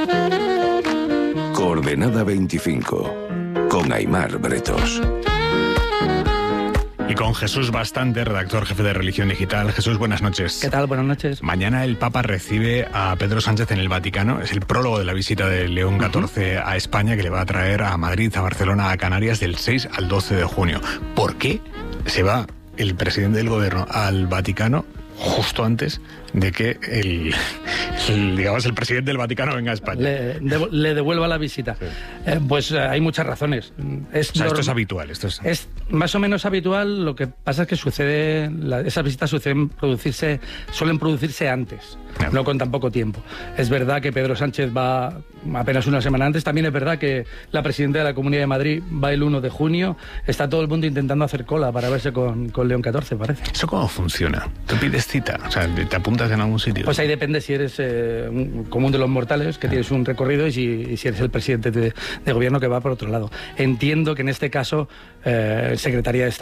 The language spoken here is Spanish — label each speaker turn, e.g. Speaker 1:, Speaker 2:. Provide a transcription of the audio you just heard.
Speaker 1: Coordenada 25, con Aimar Bretos.
Speaker 2: Y con Jesús Bastante, redactor jefe de Religión Digital. Jesús, buenas noches.
Speaker 3: ¿Qué tal? Buenas noches.
Speaker 2: Mañana el Papa recibe a Pedro Sánchez en el Vaticano. Es el prólogo de la visita de León XIV a España, que le va a traer a Madrid, a Barcelona, a Canarias del 6 al 12 de junio. ¿Por qué se va el presidente del gobierno al Vaticano justo antes de que el presidente del Vaticano venga a España?
Speaker 3: Le devuelva la visita. Sí. Pues hay muchas razones.
Speaker 2: Esto es habitual.
Speaker 3: Es más o menos habitual. Lo que pasa es que esas visitas suelen producirse antes, no con tan poco tiempo. Es verdad que Pedro Sánchez va apenas una semana antes. También es verdad que la presidenta de la Comunidad de Madrid va el 1 de junio. Está todo el mundo intentando hacer cola para verse con León XIV, parece.
Speaker 2: ¿Eso cómo funciona? ¿Tú pides cita? O sea, ¿te apuntas en algún sitio?
Speaker 3: Pues ahí depende si eres un común de los mortales, que tienes un recorrido, y si eres el presidente de gobierno, que va por otro lado. Entiendo que en este caso Secretaría de Estado